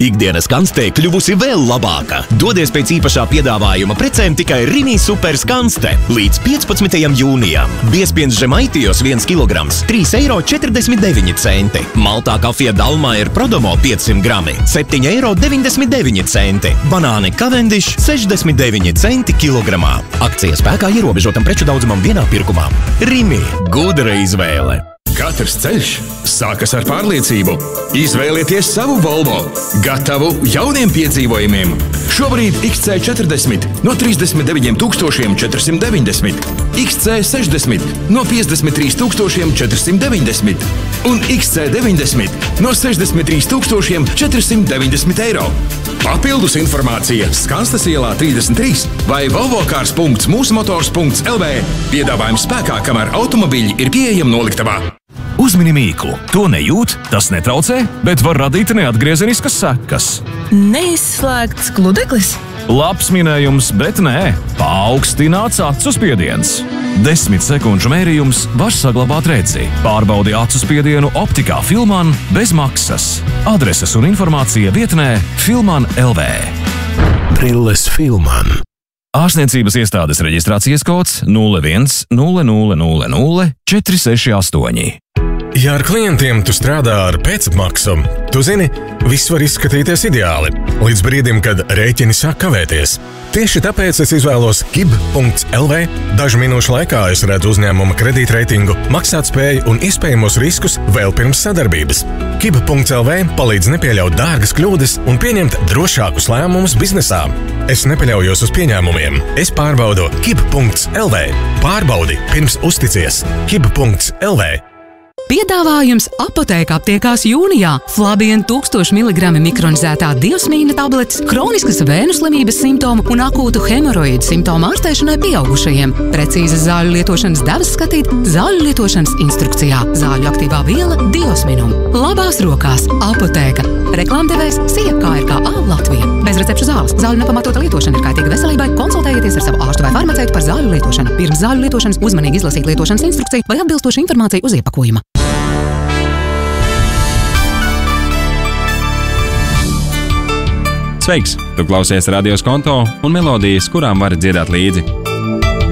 Ikdienas skanstē kļuvusi vēl labāka. Dodies pēc īpašā piedāvājuma precēm tikai Rimi Super skanste līdz 15. jūnijam. Biezpiens Žemaitijos 1 kilograms – 3,49 €. Maltā kafija Dalmair Prodomo 500 grami – 7,99 €. Banāni Cavendish 69 centi kilogramā. Akcija spēkā ierobežotam preču daudzumam vienā pirkumā. Rimi – gudra izvēle. Katrs ceļš sākas ar pārliecību. Izvēlieties savu Volvo, gatavu jauniem piedzīvojumiem. Šobrīd XC40 no 39 490, XC60 no 53 490 un XC90 no 63 490 €. Papildus informācija Skanstas ielā 33 vai volvocars.mūsmotors.lv. Piedāvājums spēkā, kamēr automobīļi ir pieejami noliktavā. Uzmini mīklu. To nejūt, tas netraucē, bet var radīt neatgriezeniskas sekas. Neizslēgts gludeklis? Labs minējums, bet nē. Paaugstināts acu spiediens. 10 sekundžu mērījums var saglabāt redzi. Pārbaudi acu spiedienu optikā Filman bez maksas. Adreses un informācija vietnē Filman.lv. Brilles Filman. Ārstniecības iestādes reģistrācijas kods 01000468. Ja ar klientiem tu strādā ar pēcapmaksu, tu zini, viss var izskatīties ideāli, līdz brīdim, kad rēķini sāk kavēties. Tieši tāpēc es izvēlos KIB.LV. Dažu minūšu laikā es redzu uzņēmuma kredītreitingu, maksātspēju un iespējamos riskus vēl pirms sadarbības. KIB.LV palīdz nepieļaut dārgas kļūdas un pieņemt drošākus lēmumus biznesā. Es nepaļaujos uz pieņēmumiem. Es pārbaudu KIB.LV. Pārbaudi pirms uzticies. KIB.LV. Piedāvājums apotēka aptiekās jūnijā. Flabien 1000 mg mikronizētā diosmīna tabletes, kroniskas vēnu slimības simptomu un akūtu hemoroīdu simptomu ārstēšanai pieaugušajiem. Precīzas zāļu lietošanas devas skatīt zāļu lietošanas instrukcijā. Zāļu aktīvā viela diosminum. Labās rokās apotēka. Reklāmdevējs CFKRKA Latvija. Bez recepšu zāles. Zāļu nepamatota lietošana ir kaitīga veselībai. Konsultējieties ar savu ārstu vai farmaceitu par zāļu lietošanu. Pirms zāļu lietošanas uzmanīgi izlasīt lietošanas instrukciju vai atbilstošu informāciju uz iepakojuma. Sveiks! Tu klausies Radio Skonto un melodijas, kurām vari dziedāt līdzi.